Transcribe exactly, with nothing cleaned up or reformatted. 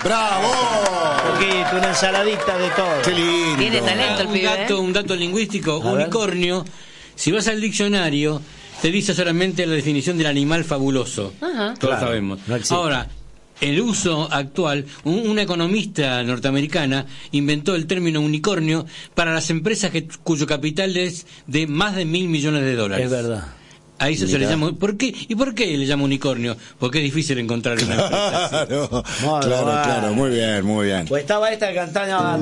¡Bravo! Un poquito, una ensaladita de todo. ¡Qué lindo! Tiene talento el Un pibe, dato, ¿eh? un dato lingüístico, A ver. unicornio, si vas al diccionario, te dice solamente la definición del animal fabuloso. Ajá. Todos Claro, sabemos. no existe. Ahora, el uso actual, un- una economista norteamericana inventó el término unicornio para las empresas que, cuyo capital es de más de mil millones de dólares. Es verdad. A eso se le llama. ¿Por qué? ¿Y por qué le llama unicornio? Porque es difícil encontrar una empresa así. Claro, Muy claro, bueno. claro, muy bien, muy bien. Pues estaba esta cantando